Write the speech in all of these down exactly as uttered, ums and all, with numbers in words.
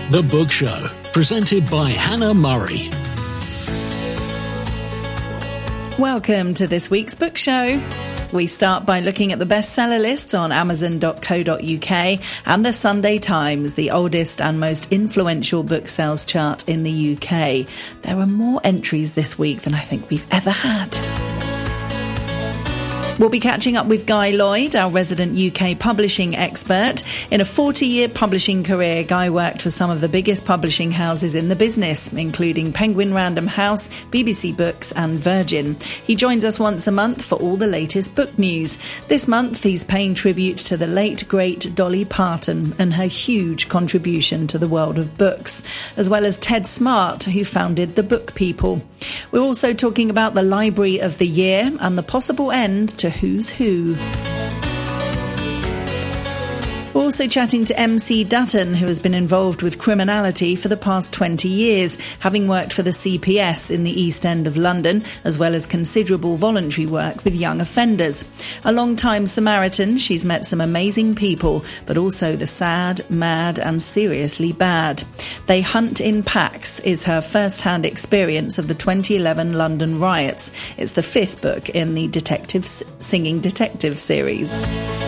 The Book Show, presented by Hannah Murray. Welcome to this week's Book Show. We start by looking at the bestseller lists on amazon dot co dot uk and the Sunday Times, the oldest and most influential book sales chart in the U K. There are more entries this week than I think we've ever had. We'll be catching up with Guy Lloyd, our resident U K publishing expert. In a forty-year publishing career, Guy worked for some of the biggest publishing houses in the business, including Penguin Random House, B B C Books and Virgin. He joins us once a month for all the latest book news. This month, he's paying tribute to the late, great Dolly Parton and her huge contribution to the world of books, as well as Ted Smart, who founded The Book People. We're also talking about the Library of the Year and the possible end to Who's Who. We're also chatting to M C Dutton, who has been involved with criminality for the past twenty years, having worked for the C P S in the East End of London, as well as considerable voluntary work with young offenders. A long-time Samaritan, she's met some amazing people, but also the sad, mad and seriously bad. They Hunt in Packs is her first-hand experience of the twenty eleven London riots. It's the fifth book in the detective Singing Detective series.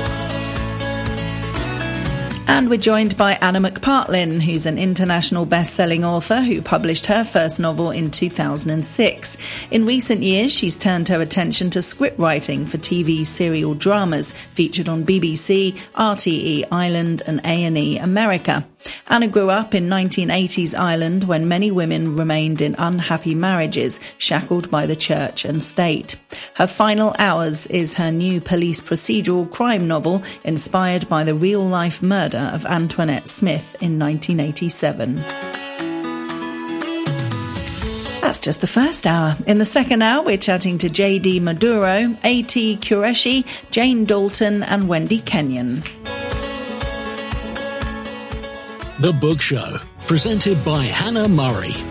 And we're joined by Anna McPartlin, who's an international best-selling author who published her first novel in two thousand six. In recent years, she's turned her attention to script writing for T V serial dramas featured on B B C, R T E Ireland and A and E America. Anna grew up in nineteen eighties Ireland when many women remained in unhappy marriages, shackled by the church and state. Her Final Hours is her new police procedural crime novel inspired by the real-life murder of Antoinette Smith in nineteen eighty-seven. That's just the first hour. In the second hour, we're chatting to J D Maduro, A T Qureshi, Jane Dalton and Wendy Kenyon. The Book Show, presented by Hannah Murray.